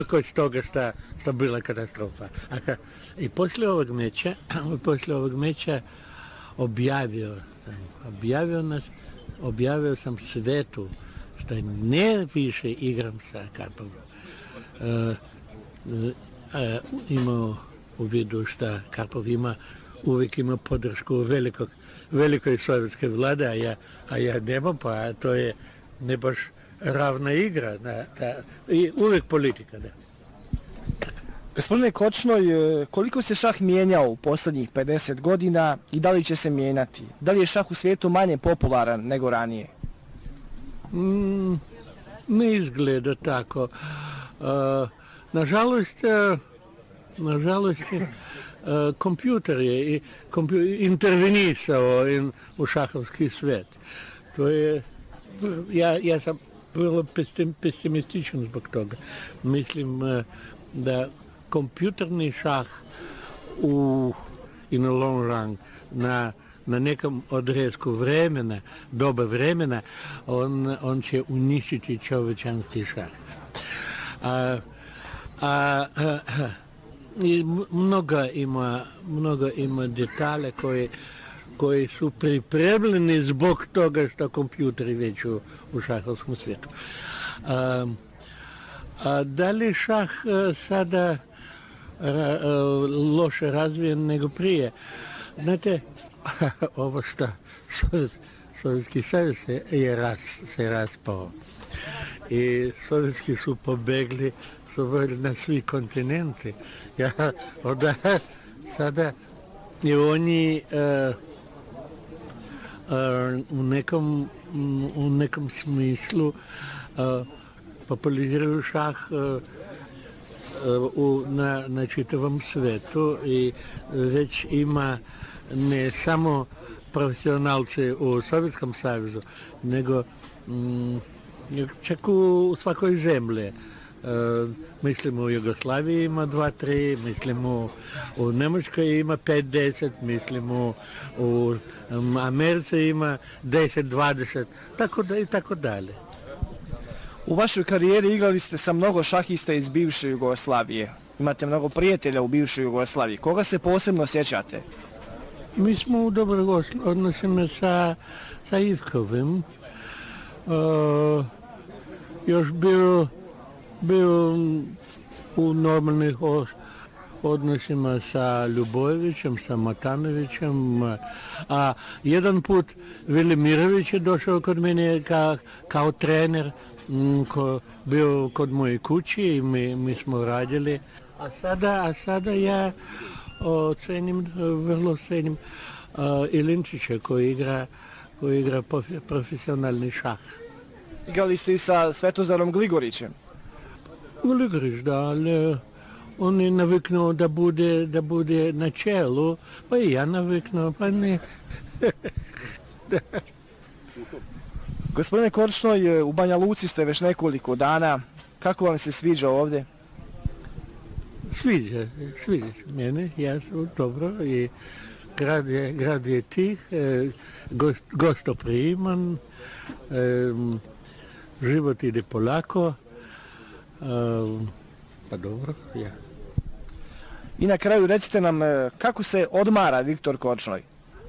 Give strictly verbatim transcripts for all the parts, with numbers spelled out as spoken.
kod toga šta, šta bila katastrofa. A ka, I poslije ovog meča, poslije ovog meča objavio, objavio nas, objavio sam svetu što ne više igram sa Karpovom. Uh, uh, imao u vidu što Karpov ima, uvijek ima podršku velikog, velikoj sovjetske vlade, a ja, a ja nemam, pa to je ne baš ravna igra, da, da, i uvijek politika. Da. Gospodine Korčnoj, koliko se šah mijenjao u posljednjih pedeset godina i da li će se mijenjati? Da li je šah u svijetu manje popularan nego ranije? Mm, ne izgleda tako. Uh, nažalost, uh, nažalost uh, kompjuter je i, kompju, intervenisao in, u šahovski svijet. To je, ja, ja sam vrlo pesimističan zbog toga. Mislim uh, da kompjuterni šah u in a long run na na nekom odrezku vremena, doba vremena, on, on će uništiti čovječanski šah. A, a, a, i mnogo ima, mnogo ima detalje koje, koji su pripremljeni zbog toga što kompjuteri već u, u šahovskom svijetu. A, a da li šah a, sada a, a, loše razvijen nego prije? Znate, ovo što Sovjet, Sovjetski savez je ras, se raspao i Sovjetski su pobegli, su bili na svi kontinenti. Ja, onda, sada i oni uh, uh, u, nekom, u nekom smislu uh, populariziraju šah uh, u, na, na čitavom svetu i već ima ne samo profesionalci u Sovjetskom savezu, nego mm, čak u, u svakoj zemlji. E, mislimo u Jugoslaviji ima dva, tri, mislimo u Njemačkoj ima pet, deset, mislimo u um, Americi ima deset, dvadeset, tako da i tako dalje. U vašoj karijeri igrali ste sa mnogo šahista iz bivše Jugoslavije. Imate mnogo prijatelja u bivšoj Jugoslaviji. Koga se posebno sjećate? Mi smo u dobrim odnosima sa, sa Ivkovim. Uh, još bio, bio u normalnih odnosima sa Ljubojevićem, sa Matanovićem. A jedan put Vili Mirović je došao kod mene ka, kao trener, ko bio kod moje kući i mi, mi smo radili. A sada, a sada ja O, cenim, vrlo cenim uh, Ilinčića koji igra, koji igra profesionalni šah. Igrali ste i sa Svetozarom Gligorićem? Gligorić, da, ali on je naviknuo da bude, da bude na čelu, pa i ja naviknuo, pa ne. Gospodine Korčnoj, u Banja Luci ste već nekoliko dana. Kako vam se sviđa ovdje? Sviđa, sviđa se mene, ja sam dobro i grad je, grad je tih, e, gost, gostopriman, e, život ide polako, e, pa dobro, ja. I na kraju recite nam kako se odmara Viktor Korčnoj?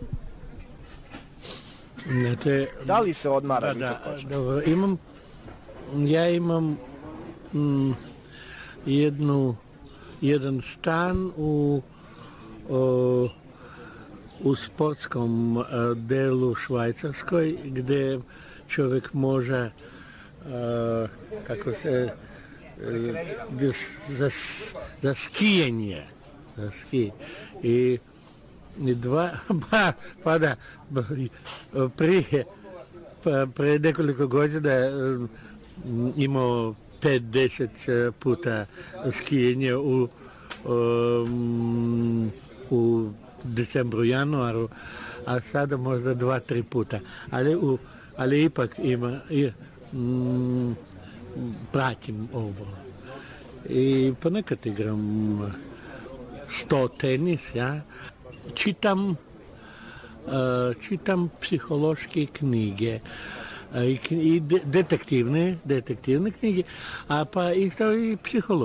Znate, da li se odmara da, Viktor da, Korčnoj? Dobro, imam, ja imam mm, jednu jedan stan u, o, u sportskom a, delu Švajcarskoj gdje čovjek može a, kako se a, za, za skijenje za ski i, i dva pa, pa da prije pa, prije nekoliko godina imao pet, deset puta skijenje u, um, u decembru, januaru, a sada možda dva, tri puta. Ali, u, ali ipak ima, i, um, pratim ovo. I ponekad igram sto tenis, ja. Čitam, uh, čitam psihološke knjige. I, i detektivne, detektivne knjige, a pa isto i psihološke.